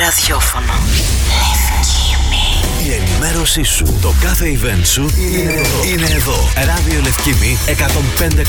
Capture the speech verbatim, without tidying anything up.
ραδιόφωνο. Η ενημέρωσή σου, το κάθε event σου είναι εδώ. Είναι εδώ. Ράδιο Λευκήμη εκατόν πέντε.